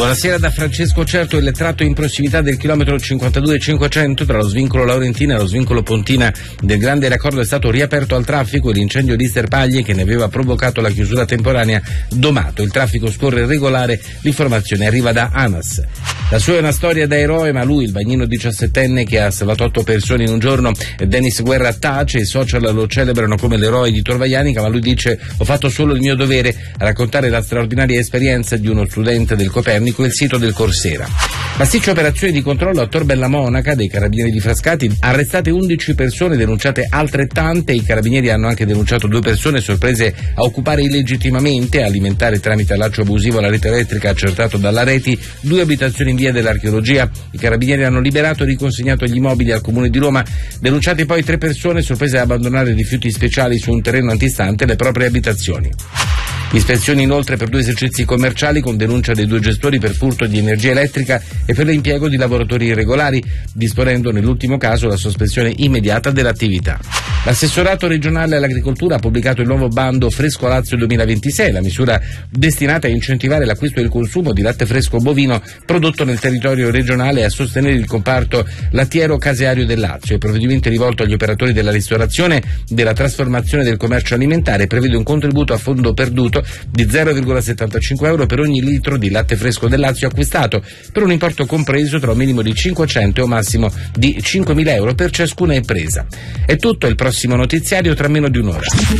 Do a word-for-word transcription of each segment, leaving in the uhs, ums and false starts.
Buonasera da Francesco Certo. Il tratto in prossimità del chilometro cinquantadue cinquecento tra lo svincolo Laurentina e lo svincolo Pontina del Grande Raccordo è stato riaperto al traffico e l'incendio di Sterpaglie, che ne aveva provocato la chiusura temporanea, domato. Il traffico scorre regolare, l'informazione arriva da ANAS. La sua è una storia da eroe, ma lui, il bagnino diciassettenne che ha salvato otto persone in un giorno, Dennis Guerra, tace. I social lo celebrano come l'eroe di Tor Vaianica, ma lui dice: ho fatto solo il mio dovere a raccontare la straordinaria esperienza di uno studente del Copernico, il sito del Corsera. Massiccia operazioni di controllo a Tor Bella Monaca dei carabinieri di Frascati, arrestate undici persone, denunciate altrettante. I carabinieri hanno anche denunciato due persone sorprese a occupare illegittimamente, a alimentare tramite allaccio abusivo la rete elettrica, accertato dalla Reti, due abitazioni in via dell'Archeologia. I carabinieri hanno liberato e riconsegnato gli immobili al Comune di Roma, denunciate poi tre persone sorprese ad abbandonare rifiuti speciali su un terreno antistante le proprie abitazioni. Ispezioni inoltre per due esercizi commerciali con denuncia dei due gestori per furto di energia elettrica e per l'impiego di lavoratori irregolari, disponendo nell'ultimo caso la sospensione immediata dell'attività. L'assessorato regionale all'agricoltura ha pubblicato il nuovo bando Fresco Lazio duemilaventisei, la misura destinata a incentivare l'acquisto e il consumo di latte fresco bovino prodotto nel territorio regionale e a sostenere il comparto lattiero caseario del Lazio. Il provvedimento è rivolto agli operatori della ristorazione, della trasformazione e del commercio alimentare, prevede un contributo a fondo perduto di zero virgola settantacinque euro per ogni litro di latte fresco del Lazio acquistato, per un importo compreso tra un minimo di cinquecento e un massimo di cinquemila euro per ciascuna impresa. È tutto, il prossimo notiziario tra meno di un'ora.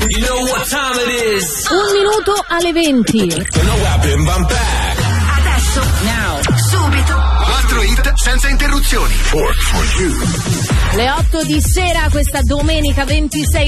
Un minuto alle venti. Adesso, now, subito, quattro hit senza interruzioni. Le otto di sera questa domenica ventisei